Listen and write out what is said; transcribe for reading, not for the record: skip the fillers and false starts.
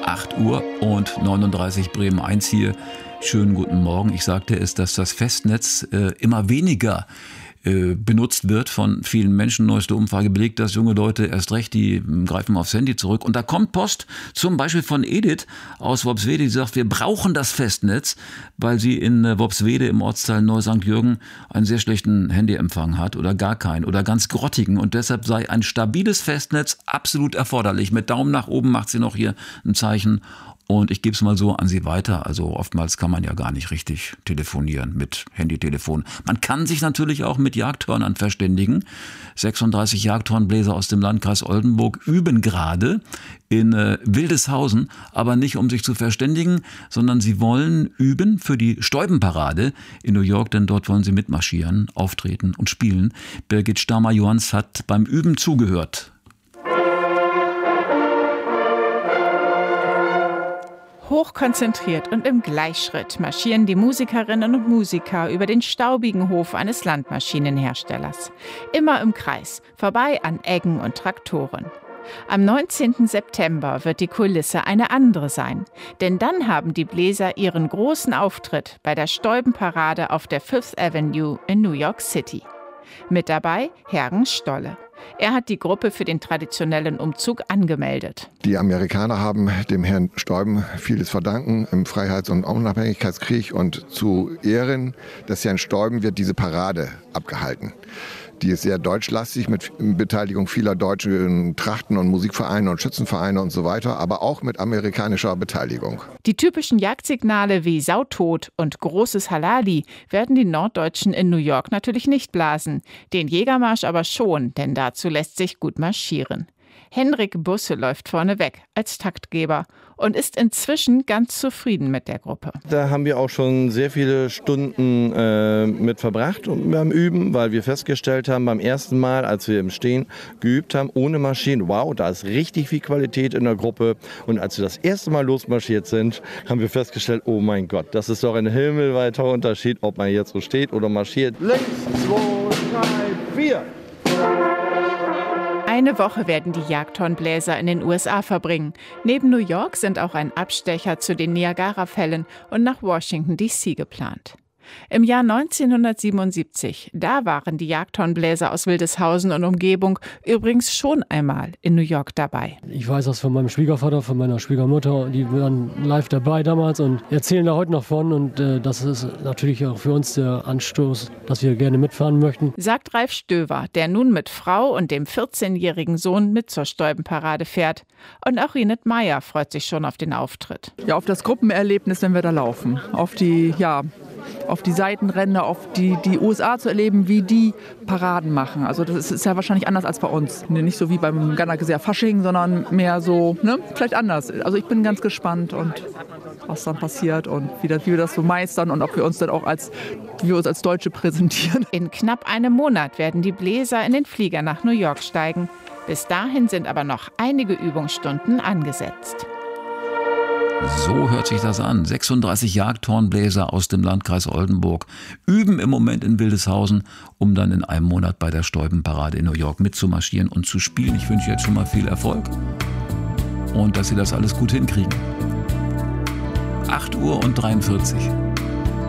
8 Uhr und 39 Bremen 1 hier. Schönen guten Morgen. Ich sagte es, dass das Festnetz immer weniger benutzt wird von vielen Menschen. Neueste Umfrage belegt, dass junge Leute erst recht, die greifen aufs Handy zurück. Und da kommt Post zum Beispiel von Edith aus Worpswede, die sagt, wir brauchen das Festnetz, weil sie in Worpswede im Ortsteil Neu-St. Jürgen einen sehr schlechten Handyempfang hat oder gar keinen oder ganz grottigen. Und deshalb sei ein stabiles Festnetz absolut erforderlich. Mit Daumen nach oben macht sie noch hier ein Zeichen. Und ich gebe es mal so an Sie weiter. Also oftmals kann man ja gar nicht richtig telefonieren mit Handytelefon. Man kann sich natürlich auch mit Jagdhörnern verständigen. 36 Jagdhornbläser aus dem Landkreis Oldenburg üben gerade in Wildeshausen, aber nicht um sich zu verständigen, sondern sie wollen üben für die Stäubenparade in New York, denn dort wollen sie mitmarschieren, auftreten und spielen. Birgit Stamer-Johans hat beim Üben zugehört. Hochkonzentriert und im Gleichschritt marschieren die Musikerinnen und Musiker über den staubigen Hof eines Landmaschinenherstellers. Immer im Kreis, vorbei an Eggen und Traktoren. Am 19. September wird die Kulisse eine andere sein. Denn dann haben die Bläser ihren großen Auftritt bei der Stäubenparade auf der Fifth Avenue in New York City. Mit dabei Hergen Stolle. Er hat die Gruppe für den traditionellen Umzug angemeldet. Die Amerikaner haben dem Herrn Stäuben vieles verdanken im Freiheits- und Unabhängigkeitskrieg. Und zu Ehren des Herrn Stäuben wird diese Parade abgehalten. Die ist sehr deutschlastig mit Beteiligung vieler deutschen Trachten- und Musikvereine und Schützenvereine und so weiter, aber auch mit amerikanischer Beteiligung. Die typischen Jagdsignale wie Sautot und großes Halali werden die Norddeutschen in New York natürlich nicht blasen. Den Jägermarsch aber schon, denn dazu lässt sich gut marschieren. Henrik Busse läuft vorne weg als Taktgeber und ist inzwischen ganz zufrieden mit der Gruppe. Da haben wir auch schon sehr viele Stunden mit verbracht beim Üben, weil wir festgestellt haben, beim ersten Mal, als wir im Stehen geübt haben, ohne Maschinen, wow, da ist richtig viel Qualität in der Gruppe. Und als wir das erste Mal losmarschiert sind, haben wir festgestellt, oh mein Gott, das ist doch ein himmelweiter Unterschied, ob man jetzt so steht oder marschiert. Links, 2, 3, 4. Eine Woche werden die Jagdhornbläser in den USA verbringen. Neben New York sind auch ein Abstecher zu den Niagara-Fällen und nach Washington D.C. geplant. Im Jahr 1977, da waren die Jagdhornbläser aus Wildeshausen und Umgebung übrigens schon einmal in New York dabei. Ich weiß das von meinem Schwiegervater, von meiner Schwiegermutter, die waren live dabei damals und erzählen da heute noch von. Und das ist natürlich auch für uns der Anstoß, dass wir gerne mitfahren möchten. Sagt Ralf Stöver, der nun mit Frau und dem 14-jährigen Sohn mit zur Stäubenparade fährt. Und auch Rinette Meyer freut sich schon auf den Auftritt. Ja, auf das Gruppenerlebnis, wenn wir da laufen. Auf die Seitenränder, auf die USA zu erleben, wie die Paraden machen. Also das ist ja wahrscheinlich anders als bei uns. Nicht so wie beim Ghana-Gesäß Fasching, sondern mehr so, vielleicht anders. Also ich bin ganz gespannt und was dann passiert und wie wir das so meistern und ob wir uns dann auch wie wir uns als Deutsche präsentieren. In knapp einem Monat werden die Bläser in den Flieger nach New York steigen. Bis dahin sind aber noch einige Übungsstunden angesetzt. So hört sich das an. 36 Jagdhornbläser aus dem Landkreis Oldenburg üben im Moment in Wildeshausen, um dann in einem Monat bei der Stäubenparade in New York mitzumarschieren und zu spielen. Ich wünsche jetzt schon mal viel Erfolg und dass Sie das alles gut hinkriegen. 8 Uhr und 43.